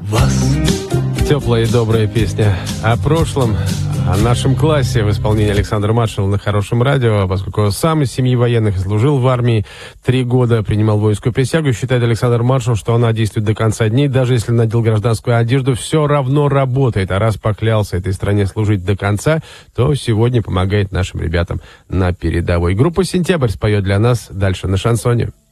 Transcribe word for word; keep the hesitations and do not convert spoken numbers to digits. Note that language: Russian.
вас. Теплая и добрая песня о прошлом, о нашем классе в исполнении Александра Маршалова на Хорошем радио, поскольку сам из семьи военных служил в армии три года, принимал воинскую присягу, считает Александр Маршалов, что она действует до конца дней, даже если надел гражданскую одежду, все равно работает, а раз поклялся этой стране служить до конца, то сегодня помогает нашим ребятам на передовой. Группа «Сентябрь» споет для нас дальше на шансоне.